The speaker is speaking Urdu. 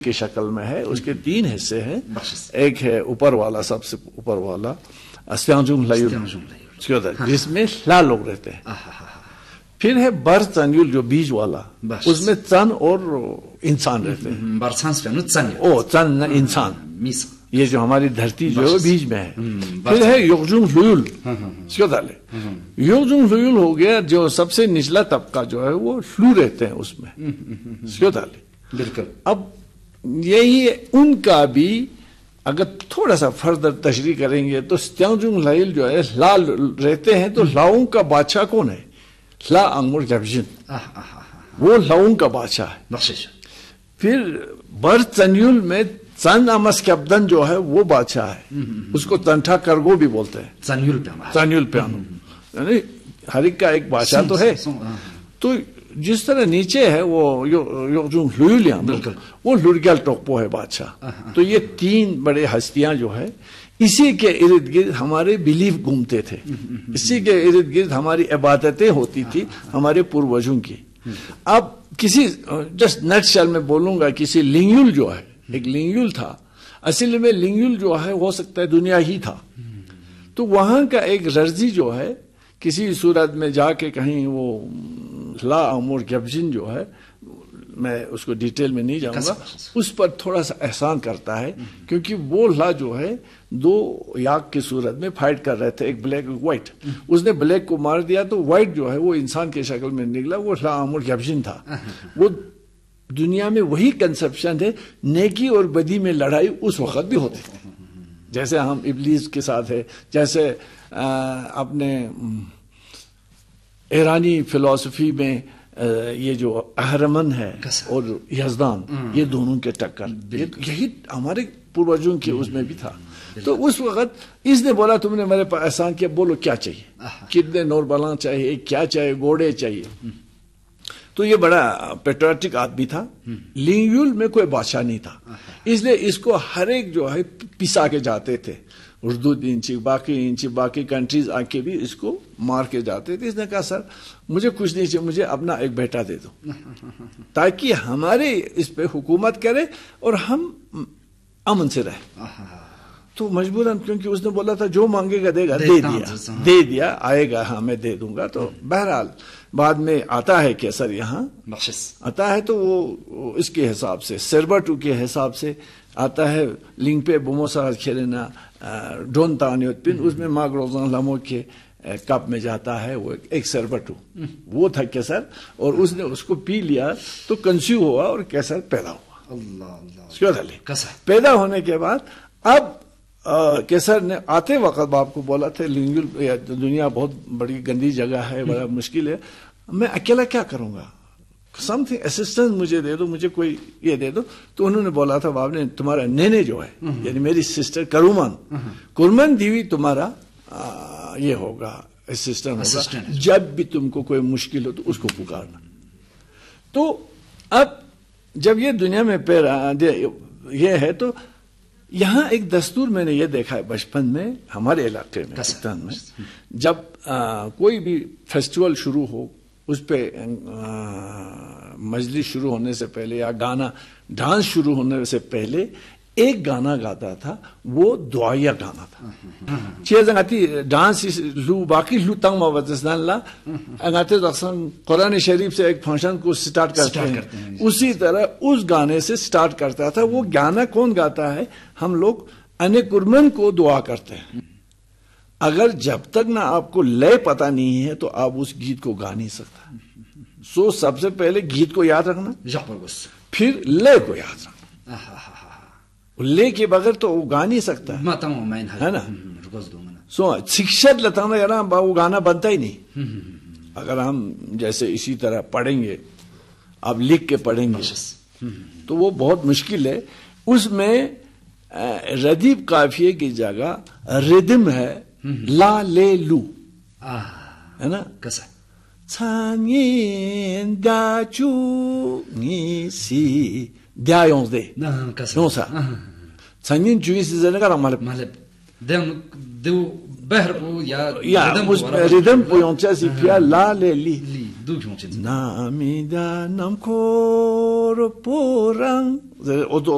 کی شکل میں ہے. اس کے 3 حصے ہیں. ایک ہے اوپر والا, سب سے اوپر والا استیانجون لیول, جس میں لا لوگ رہتے ہیں. پھر ہے بر تنیول جو بیج والا, اس میں تن اور انسان رہتے ہیں. تن انسان, یہ جو ہماری دھرتی جو ہے بیج میں ہے. پھر ہے یوگجون لیول. یوگجون لیول ہو گیا جو سب سے نچلا طبقہ جو ہے وہ لو رہتے ہیں اس میں. بالکل. اب یہی ان کا بھی اگر تھوڑا سا فردر تشریح کریں گے تو ستیانجون لیول جو ہے لا رہتے ہیں. تو لاؤں کا بادشاہ کون ہے؟ لا انگمور گیبجن, وہ لاؤں کا بادشاہ ہے. پھر بر تنیول میں تن امس کیبدن جو ہے وہ بادشاہ ہے. اس کو تنٹا کرگو بھی بولتے ہیں. تنیول پیانو, یعنی ہر ایک کا ایک بادشاہ تو ہے. تو جس طرح نیچے ہے وہ یوگجون لیول, وہ لورگیل ٹوکپو ہے بادشاہ. تو یہ 3 بڑے ہستیاں جو ہے اسی کے ارد گرد ہمارے بلیف گھومتے تھے. اسی کے ارد گرد ہماری عبادتیں ہوتی تھی ہمارے پوروجوں کی. اب کسی جسٹ نیٹ شیل میں بولوں گا, کسی لنگیول جو ہے, ایک لنگیول تھا. اصل میں لنگیول جو ہے ہو سکتا ہے دنیا ہی تھا. تو وہاں کا ایک ررزی جو ہے کسی صورت میں جا کے کہیں وہ لا امور گیبجن جو ہے, میں اس کو ڈیٹیل میں نہیں جاؤں گا, اس پر تھوڑا سا احسان کرتا ہے. کیونکہ وہ لا جو ہے 2 یاک کی صورت میں فائٹ کر رہے تھے, ایک بلیک ایک وائٹ. اس نے بلیک کو مار دیا تو وائٹ جو ہے وہ انسان کی شکل میں نکلا, وہ لا امور گیبجن تھا. وہ دنیا میں وہی کنسپشن ہے, نیکی اور بدی میں لڑائی اس وقت بھی ہوتی تھی جیسے ہم ابلیس کے ساتھ ہے. جیسے اپنے ایرانی فلسفی میں یہ جو اہرمن ہے اور یزدان, یہ دونوں کے ٹکر, یہی ہمارے پوروجوں کے اس میں بھی تھا. تو اس وقت اس نے بولا تم نے میرے پر احسان کیا, بولو کیا چاہیے, کتنے نور بلان چاہیے, کیا چاہیے, گھوڑے چاہیے. تو یہ بڑا پیٹریوٹک آدمی تھا. لنگیول میں کوئی بادشاہ نہیں تھا, اس لیے اس کو ہر ایک جو ہے پسا کے جاتے تھے. اردو انچی باقی کنٹریز آ کے بھی اس کو مار کے جاتے تھے. اس نے کہا سر مجھے کچھ نہیں چاہیے, مجھے اپنا ایک بیٹا دے دو تاکہ ہمارے اس پہ حکومت کرے اور ہم امن سے رہیں. تو مجبوراً, کیونکہ اس نے بولا تھا جو مانگے گا دے گا, دے دیا, آئے گا ہاں میں دے دوں گا. تو بہرحال بعد میں آتا ہے کیسر یہاں آتا ہے تو وہ اس کے حساب سے سربٹو کے حساب سے آتا ہے. لنگ پہ بوموسا کھیلنا ڈون تانیوت پن, اس میں ماگ روزان لمو کے کپ میں جاتا ہے وہ ایک سربٹو, وہ تھا کیسر. اور اس نے اس کو پی لیا تو کنسیو ہوا اور کیسر پیدا ہوا. پیدا ہونے کے بعد اب کیسر نے آتے وقت باپ کو بولا تھا لنگیول دنیا بہت بڑی گندی جگہ ہے, بڑا مشکل ہے, میں اکیلا کیا کروں گا, سم تھنگ اسسٹنس مجھے دے دو, مجھے کوئی یہ دے دو. تو انہوں نے بولا تھا باپ نے تمہارا نینے جو ہے یعنی میری سسٹر کرمن دیوی تمہارا یہ ہوگا اسسٹنٹ ہوگا, جب بھی تم کو کوئی مشکل ہو تو اس کو پکارنا. تو اب جب یہ دنیا میں یہ ہے تو یہاں ایک دستور میں نے یہ دیکھا ہے بچپن میں ہمارے علاقے میں پاکستان میں, جب کوئی بھی فیسٹیول شروع ہو اس پہ مجلس شروع ہونے سے پہلے یا گانا ڈانس شروع ہونے سے پہلے ایک گانا گاتا تھا, وہ دعائیہ گانا تھا. چیزیں آتی ڈانس لو باقی لو تنگ موازن لا انگاتے رقصان قرآن شریف سے ایک فنکشن کو سٹارٹ کرتے ہیں, اسی طرح اس گانے سے سٹارٹ کرتا تھا. وہ گانا کون گاتا ہے, ہم لوگ انے کرمن کو دعا کرتے ہیں. اگر جب تک نہ آپ کو لے پتہ نہیں ہے تو آپ اس گیت کو گا نہیں سکتا. سو سب سے پہلے گیت کو یاد رکھنا, پھر لے کو یاد رکھنا. لے کے بغیر تو وہ گا نہیں سکتا ہے نا. سو شکشت لتانا یار وہ گانا بنتا ہی نہیں. اگر ہم جیسے اسی طرح پڑھیں گے, اب لکھ کے پڑھیں گے تو وہ بہت مشکل ہے. اس میں ردیف قافیے کی جگہ ردم ہے لا لے لو ہے نا. چھانین دا چو نی سی دیا یونز دے نو سا چھانین چوی سی زنے کا مالب دو بہر پو یا ردم پو یونچا سی پیا لا لے لی نامی دا نم کور پو رنگ